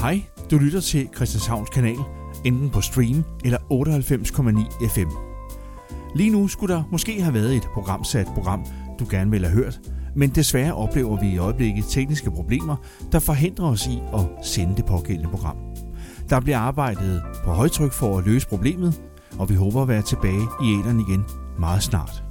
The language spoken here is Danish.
Hej, du lytter til Christianshavns Kanal, enten på stream eller 98,9 FM. Lige nu skulle der måske have været et program, du gerne ville have hørt, men desværre oplever vi i øjeblikket tekniske problemer, der forhindrer os i at sende det pågældende program. Der bliver arbejdet på højtryk for at løse problemet, og vi håber at være tilbage i æteren igen meget snart.